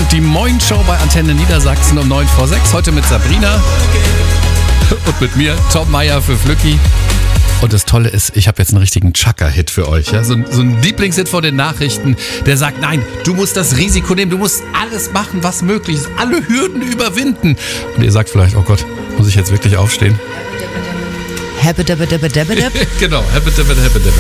Die Moin-Show bei Antenne Niedersachsen um 9 vor 6. Heute mit Sabrina und mit mir, Tom Meyer für Flücki. Und das Tolle ist, ich habe jetzt einen richtigen Chaka-Hit für euch. Ja? So ein Lieblingshit vor den Nachrichten, der sagt, nein, du musst das Risiko nehmen, du musst alles machen, was möglich ist, alle Hürden überwinden. Und ihr sagt vielleicht, oh Gott, muss ich jetzt wirklich aufstehen? Habba dabba dabba dabba dabba. Genau, habba dabba dabba dabba.